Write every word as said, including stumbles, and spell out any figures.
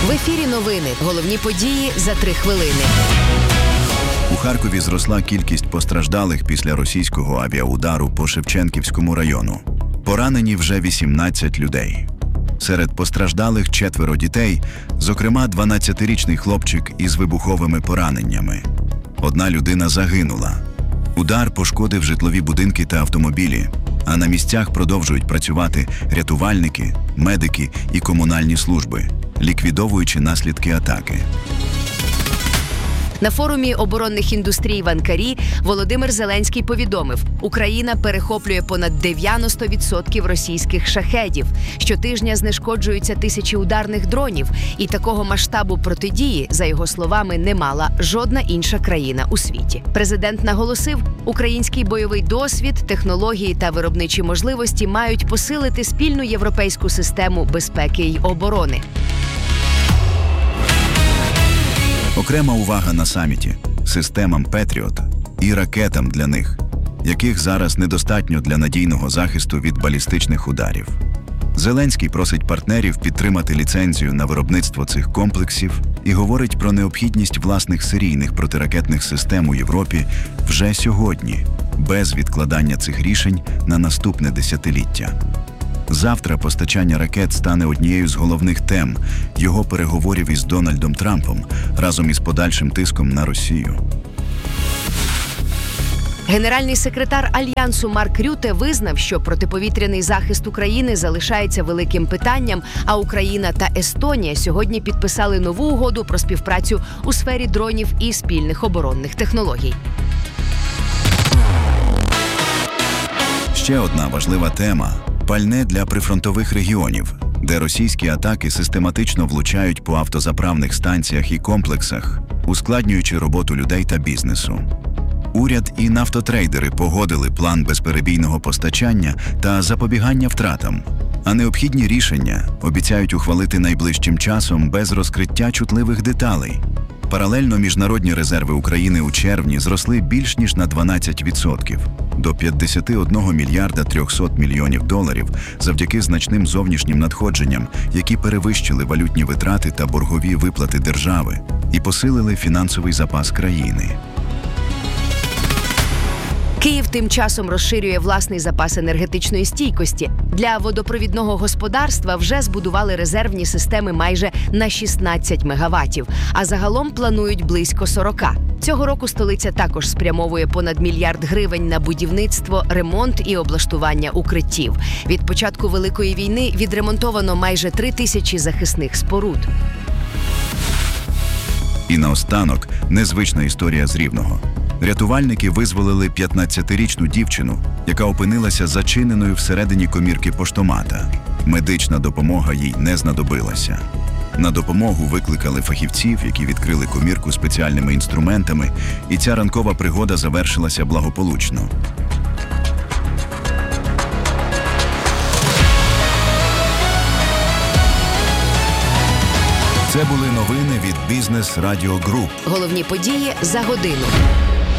В ефірі новини. Головні події за три хвилини. У Харкові зросла кількість постраждалих після російського авіаудару по Шевченківському району. Поранені вже вісімнадцять людей. Серед постраждалих четверо дітей, зокрема дванадцятирічний хлопчик із вибуховими пораненнями. Одна людина загинула. Удар пошкодив житлові будинки та автомобілі, а на місцях продовжують працювати рятувальники, медики і комунальні служби, ліквідовуючи наслідки атаки. На форумі оборонних індустрій в Анкарі Володимир Зеленський повідомив, Україна перехоплює понад дев'яносто відсотків російських шахедів. Щотижня знешкоджуються тисячі ударних дронів. І такого масштабу протидії, за його словами, не мала жодна інша країна у світі. Президент наголосив, український бойовий досвід, технології та виробничі можливості мають посилити спільну європейську систему безпеки й оборони. Окрема увага на саміті – системам Петріот і ракетам для них, яких зараз недостатньо для надійного захисту від балістичних ударів. Зеленський просить партнерів підтримати ліцензію на виробництво цих комплексів і говорить про необхідність власних серійних протиракетних систем у Європі вже сьогодні, без відкладання цих рішень на наступне десятиліття. Завтра постачання ракет стане однією з головних тем його переговорів із Дональдом Трампом разом із подальшим тиском на Росію. Генеральний секретар Альянсу Марк Рюте визнав, що протиповітряний захист України залишається великим питанням, а Україна та Естонія сьогодні підписали нову угоду про співпрацю у сфері дронів і спільних оборонних технологій. Ще одна важлива тема – пальне для прифронтових регіонів, де російські атаки систематично влучають по автозаправних станціях і комплексах, ускладнюючи роботу людей та бізнесу. Уряд і нафтотрейдери погодили план безперебійного постачання та запобігання втратам, а необхідні рішення обіцяють ухвалити найближчим часом без розкриття чутливих деталей. Паралельно міжнародні резерви України у червні зросли більш ніж на дванадцять відсотків до п'ятдесят один мільярда триста мільйонів доларів завдяки значним зовнішнім надходженням, які перевищили валютні витрати та боргові виплати держави і посилили фінансовий запас країни. Київ тим часом розширює власний запас енергетичної стійкості. Для водопровідного господарства вже збудували резервні системи майже на шістнадцять мегаваттів, а загалом планують близько сорок. Цього року столиця також спрямовує понад мільярд гривень на будівництво, ремонт і облаштування укриттів. Від початку Великої війни відремонтовано майже три тисячі захисних споруд. І наостанок незвична історія з Рівного. Рятувальники визволили п'ятнадцятирічну дівчину, яка опинилася зачиненою всередині комірки поштомата. Медична допомога їй не знадобилася. На допомогу викликали фахівців, які відкрили комірку спеціальними інструментами, і ця ранкова пригода завершилася благополучно. Це були новини від Бізнес Радіо Груп. Головні події за годину.